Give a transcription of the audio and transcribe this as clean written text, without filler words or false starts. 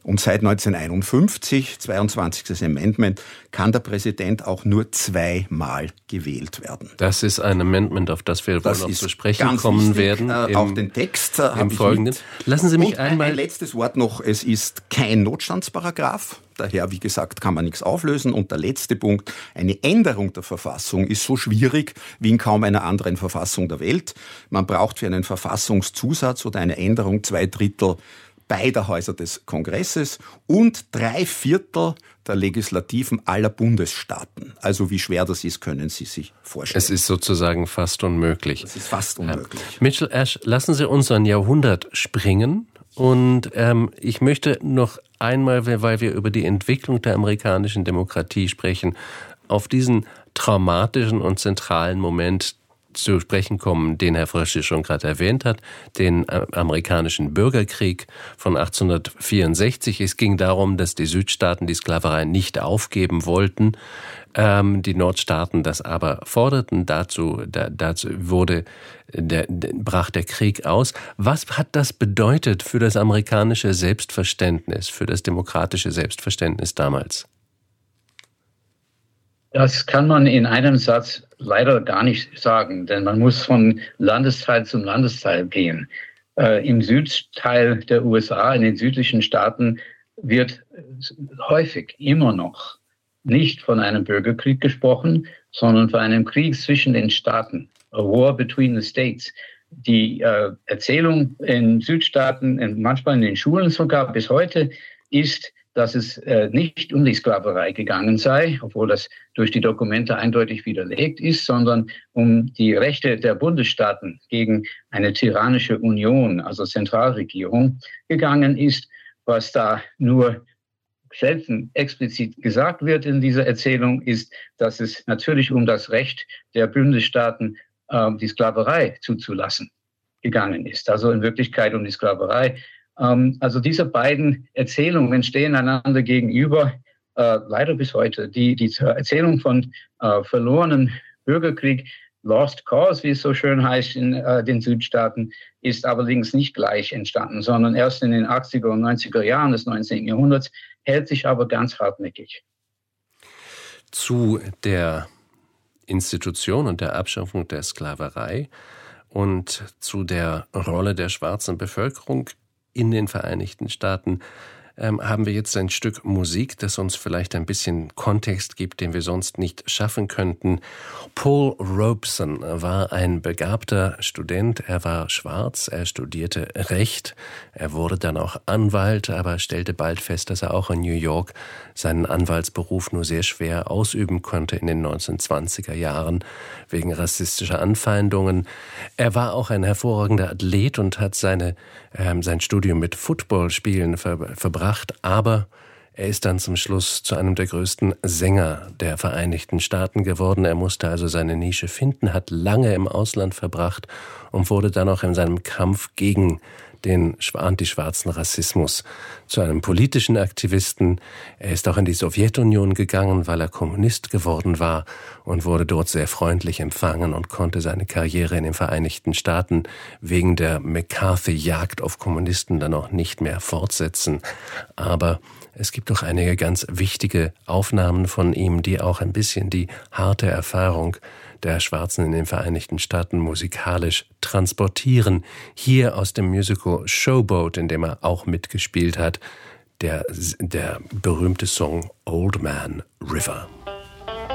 Und seit 1951, 22. Amendment, kann der Präsident auch nur 2-mal gewählt werden. Das ist ein Amendment, auf das wir wohl noch zu sprechen kommen werden. Auch den Text im Folgenden. Lassen Sie mich einmal... Ein letztes Wort noch. Es ist kein Notstandsparagraph. Daher, wie gesagt, kann man nichts auflösen. Und der letzte Punkt, eine Änderung der Verfassung ist so schwierig wie in kaum einer anderen Verfassung der Welt. Man braucht für einen Verfassungszusatz oder eine Änderung 2/3 beider Häuser des Kongresses und 3/4 der Legislativen aller Bundesstaaten. Also wie schwer das ist, können Sie sich vorstellen. Es ist sozusagen fast unmöglich. Es ist fast unmöglich. Mitchell Ash, lassen Sie uns ein Jahrhundert springen. Und ich möchte noch einmal, weil wir über die Entwicklung der amerikanischen Demokratie sprechen, auf diesen traumatischen und zentralen Moment zu sprechen kommen, den Herr Frösche schon gerade erwähnt hat, den amerikanischen Bürgerkrieg von 1864. Es ging darum, dass die Südstaaten die Sklaverei nicht aufgeben wollten, die Nordstaaten das aber forderten. Dazu brach der Krieg aus. Was hat das bedeutet für das amerikanische Selbstverständnis, für das demokratische Selbstverständnis damals? Das kann man in einem Satz leider gar nicht sagen, denn man muss von Landesteil zum Landesteil gehen. Im Südteil der USA, in den südlichen Staaten, wird häufig immer noch nicht von einem Bürgerkrieg gesprochen, sondern von einem Krieg zwischen den Staaten, a war between the states. Die Erzählung in Südstaaten, manchmal in den Schulen sogar bis heute, ist, dass es nicht um die Sklaverei gegangen sei, obwohl das durch die Dokumente eindeutig widerlegt ist, sondern um die Rechte der Bundesstaaten gegen eine tyrannische Union, also Zentralregierung, gegangen ist, was da nur selten explizit gesagt wird in dieser Erzählung, ist, dass es natürlich um das Recht der Bundesstaaten, die Sklaverei zuzulassen, gegangen ist. Also in Wirklichkeit um die Sklaverei. Also diese beiden Erzählungen stehen einander gegenüber, leider bis heute. Die Erzählung von verlorenen Bürgerkrieg, Lost Cause, wie es so schön heißt in den Südstaaten, ist allerdings nicht gleich entstanden, sondern erst in den 80er und 90er Jahren des 19. Jahrhunderts, hält sich aber ganz hartnäckig. Zu der Institution und der Abschaffung der Sklaverei und zu der Rolle der schwarzen Bevölkerung in den Vereinigten Staaten haben wir jetzt ein Stück Musik, das uns vielleicht ein bisschen Kontext gibt, den wir sonst nicht schaffen könnten. Paul Robeson war ein begabter Student. Er war schwarz, er studierte Recht. Er wurde dann auch Anwalt, aber stellte bald fest, dass er auch in New York seinen Anwaltsberuf nur sehr schwer ausüben konnte in den 1920er Jahren wegen rassistischer Anfeindungen. Er war auch ein hervorragender Athlet und hat sein Studium mit Footballspielen verbracht, aber er ist dann zum Schluss zu einem der größten Sänger der Vereinigten Staaten geworden. Er musste also seine Nische finden, hat lange im Ausland verbracht und wurde dann auch in seinem Kampf gegen den antischwarzen Rassismus zu einem politischen Aktivisten. Er ist auch in die Sowjetunion gegangen, weil er Kommunist geworden war und wurde dort sehr freundlich empfangen und konnte seine Karriere in den Vereinigten Staaten wegen der McCarthy-Jagd auf Kommunisten dann auch nicht mehr fortsetzen. Aber es gibt doch einige ganz wichtige Aufnahmen von ihm, die auch ein bisschen die harte Erfahrung der Schwarzen in den Vereinigten Staaten musikalisch transportieren. Hier aus dem Musical Showboat, in dem er auch mitgespielt hat, der berühmte Song Old Man River.